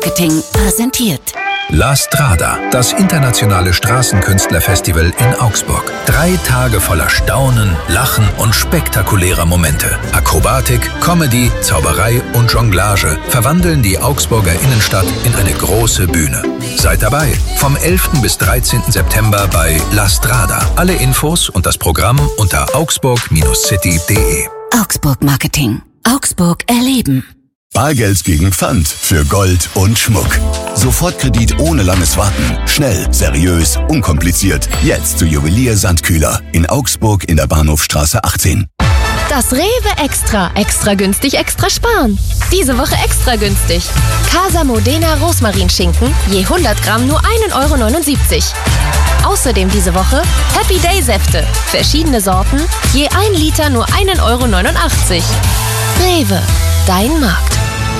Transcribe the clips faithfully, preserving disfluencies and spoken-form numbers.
Marketing präsentiert. La Strada, das internationale Straßenkünstlerfestival in Augsburg. Drei Tage voller Staunen, Lachen und spektakulärer Momente. Akrobatik, Comedy, Zauberei und Jonglage verwandeln die Augsburger Innenstadt in eine große Bühne. Seid dabei, vom elften bis dreizehnten September bei La Strada. Alle Infos und das Programm unter augsburg City punkt de. Augsburg Marketing. Augsburg erleben. Bargeld gegen Pfand für Gold und Schmuck. Sofortkredit ohne langes Warten. Schnell, seriös, unkompliziert. Jetzt zu Juwelier Sandkühler in Augsburg in der Bahnhofstraße achtzehn. Das Rewe Extra. Extra günstig, extra sparen. Diese Woche extra günstig. Casa Modena Rosmarinschinken, je hundert Gramm nur ein Euro neunundsiebzig. Außerdem diese Woche Happy Day Säfte. Verschiedene Sorten, je ein Liter nur ein Euro neunundachtzig. Rewe, dein Markt.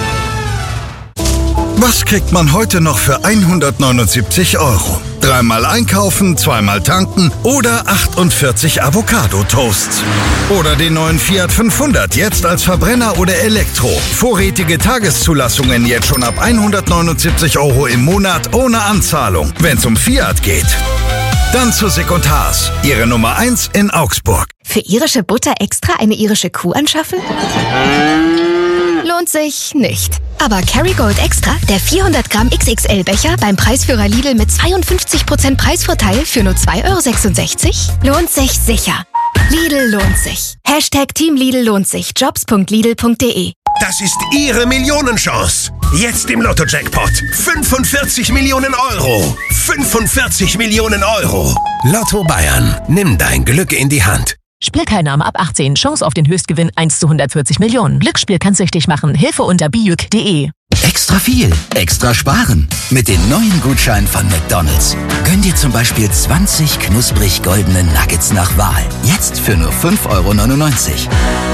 Was kriegt man heute noch für hundertneunundsiebzig Euro? Dreimal einkaufen, zweimal tanken oder achtundvierzig Avocado-Toasts. Oder den neuen Fiat fünfhundert, jetzt als Verbrenner oder Elektro. Vorrätige Tageszulassungen jetzt schon ab hundertneunundsiebzig Euro im Monat ohne Anzahlung, wenn es um Fiat geht. Dann zu Secundhaus, Ihre Nummer eins in Augsburg. Für irische Butter extra eine irische Kuh anschaffen? Lohnt sich nicht. Aber Kerrygold Extra, der vierhundert Gramm X X L-Becher beim Preisführer Lidl mit zweiundfünfzig Prozent Preisvorteil für nur zwei Euro sechsundsechzig, lohnt sich sicher. Lidl lohnt sich. Hashtag Team Lidl lohnt sich. jobs punkt lidl punkt de. Das ist Ihre Millionenchance. Jetzt im Lotto-Jackpot. fünfundvierzig Millionen Euro. fünfundvierzig Millionen Euro. Lotto Bayern. Nimm dein Glück in die Hand. Spielteilnahme ab achtzehn. Chance auf den Höchstgewinn eins zu hundertvierzig Millionen. Glücksspiel kann süchtig machen. Hilfe unter bijuk punkt de. Extra viel, extra sparen. Mit den neuen Gutscheinen von McDonald's. Gönn dir zum Beispiel zwanzig knusprig goldene Nuggets nach Wahl. Jetzt für nur fünf Euro neunundneunzig.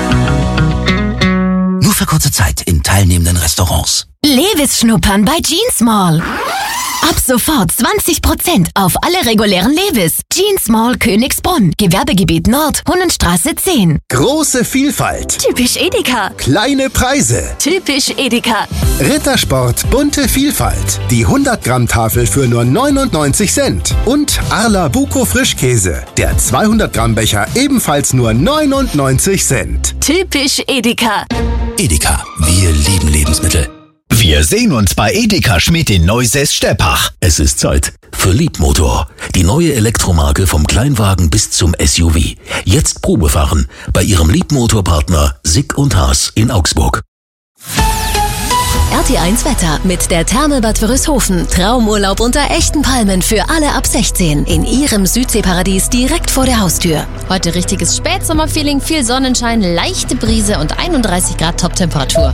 Nur für kurze Zeit in teilnehmenden Restaurants. Levis schnuppern bei Jeans Mall. Ab sofort zwanzig Prozent auf alle regulären Levis. Jeans Mall Königsbrunn. Gewerbegebiet Nord, Hunnenstraße zehn. Große Vielfalt. Typisch Edeka. Kleine Preise. Typisch Edeka. Rittersport bunte Vielfalt. Die hundert Gramm Tafel für nur neunundneunzig Cent. Und Arla Buko Frischkäse. Der zweihundert Gramm Becher ebenfalls nur neunundneunzig Cent. Typisch Edeka. Edeka, wir lieben Lebensmittel. Wir sehen uns bei Edeka Schmidt in Neusäß-Steppach. Es ist Zeit für Liebmotor. Die neue Elektromarke vom Kleinwagen bis zum S U V. Jetzt Probefahren bei Ihrem Liebmotorpartner Sick und Haas in Augsburg. R T eins Wetter mit der Therme Bad Wörishofen. Traumurlaub unter echten Palmen für alle ab sechzehn. In Ihrem Südseeparadies direkt vor der Haustür. Heute richtiges Spätsommerfeeling, viel Sonnenschein, leichte Brise und einunddreißig Grad Toptemperatur.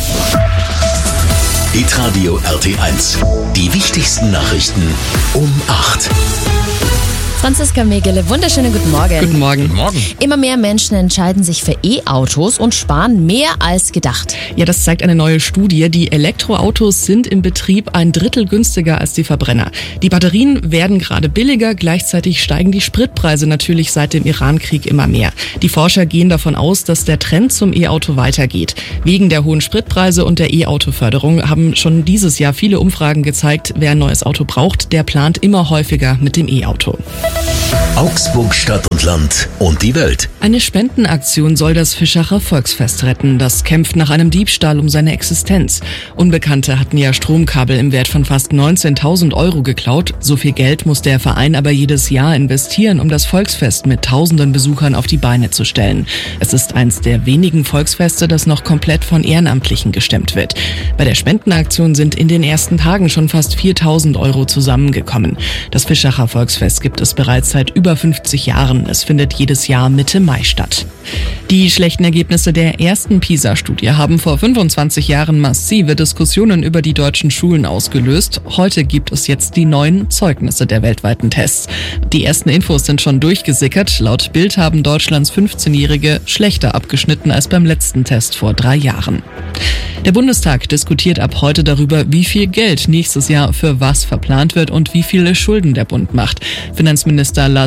Hitradio R T eins. Die wichtigsten Nachrichten um acht. Franziska Megele, wunderschönen guten Morgen. Guten Morgen. Guten Morgen. Immer mehr Menschen entscheiden sich für E-Autos und sparen mehr als gedacht. Ja, das zeigt eine neue Studie. Die Elektroautos sind im Betrieb ein Drittel günstiger als die Verbrenner. Die Batterien werden gerade billiger, gleichzeitig steigen die Spritpreise natürlich seit dem Irankrieg immer mehr. Die Forscher gehen davon aus, dass der Trend zum E-Auto weitergeht. Wegen der hohen Spritpreise und der E-Auto-Förderung haben schon dieses Jahr viele Umfragen gezeigt, wer ein neues Auto braucht, der plant immer häufiger mit dem E-Auto. Augsburg, Stadt und Land und die Welt. Eine Spendenaktion soll das Fischacher Volksfest retten. Das kämpft nach einem Diebstahl um seine Existenz. Unbekannte hatten ja Stromkabel im Wert von fast neunzehntausend Euro geklaut. So viel Geld muss der Verein aber jedes Jahr investieren, um das Volksfest mit tausenden Besuchern auf die Beine zu stellen. Es ist eins der wenigen Volksfeste, das noch komplett von Ehrenamtlichen gestemmt wird. Bei der Spendenaktion sind in den ersten Tagen schon fast viertausend Euro zusammengekommen. Das Fischacher Volksfest gibt es bereits seit über fünfzig Jahren. Es findet jedes Jahr Mitte Mai statt. Die schlechten Ergebnisse der ersten PISA-Studie haben vor fünfundzwanzig Jahren massive Diskussionen über die deutschen Schulen ausgelöst. Heute gibt es jetzt die neuen Zeugnisse der weltweiten Tests. Die ersten Infos sind schon durchgesickert. Laut Bild haben Deutschlands fünfzehnjährige schlechter abgeschnitten als beim letzten Test vor drei Jahren. Der Bundestag diskutiert ab heute darüber, wie viel Geld nächstes Jahr für was verplant wird und wie viele Schulden der Bund macht. Finanzminister Lars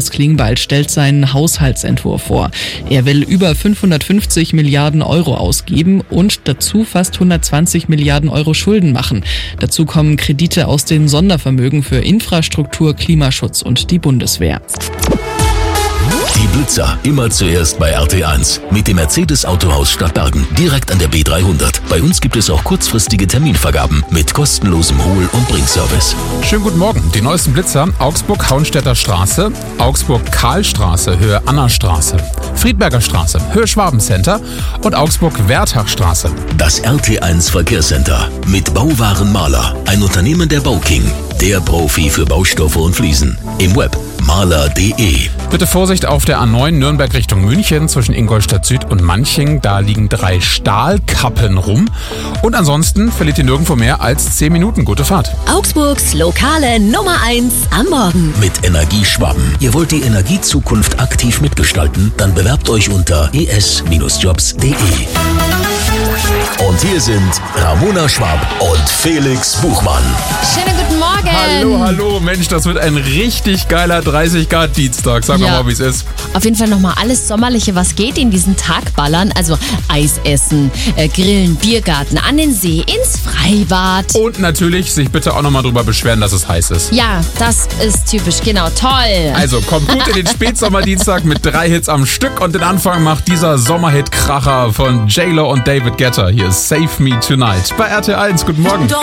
Lars Klingbeil stellt seinen Haushaltsentwurf vor. Er will über fünfhundertfünfzig Milliarden Euro ausgeben und dazu fast hundertzwanzig Milliarden Euro Schulden machen. Dazu kommen Kredite aus den Sondervermögen für Infrastruktur, Klimaschutz und die Bundeswehr. Die Blitzer immer zuerst bei R T eins mit dem Mercedes Autohaus Stadtbergen direkt an der B dreihundert. Bei uns gibt es auch kurzfristige Terminvergaben mit kostenlosem Hol- und Bringservice. Schönen guten Morgen. Die neuesten Blitzer: Augsburg-Hauenstädter Straße, Augsburg-Karlstraße, Höhe Annastraße, Friedberger Straße, Höhe Schwabencenter und Augsburg-Werthachstraße. Das R T eins Verkehrscenter mit Bauwaren Maler, ein Unternehmen der Bauking, der Profi für Baustoffe und Fliesen. Im Web maler punkt de. Bitte Vorsicht auf der A neun Nürnberg Richtung München zwischen Ingolstadt Süd und Manching. Da liegen drei Stahlkappen rum. Und ansonsten verliert ihr nirgendwo mehr als zehn Minuten. Gute Fahrt. Augsburgs lokale Nummer eins am Morgen. Mit Energie Schwaben. Ihr wollt die Energiezukunft aktiv mitgestalten? Dann bewerbt euch unter e s jobs punkt de. Und hier sind Ramona Schwab und Felix Buchmann. Schönen guten Morgen. Hallo, hallo. Mensch, das wird ein richtig geiler dreißig Grad Dienstag. Sag Ja. mal, wie es ist. Auf jeden Fall nochmal alles Sommerliche, was geht in diesen Tag ballern. Also Eis essen, äh, grillen, Biergarten, an den See, ins Freibad. Und natürlich sich bitte auch nochmal drüber beschweren, dass es heiß ist. Ja, das ist typisch, genau, toll. Also kommt gut in den Spätsommerdienstag mit drei Hits am Stück und den Anfang macht dieser Sommerhit-Kracher von J Lo und David Guetta. Hier ist Save Me Tonight bei R T eins. Guten Morgen.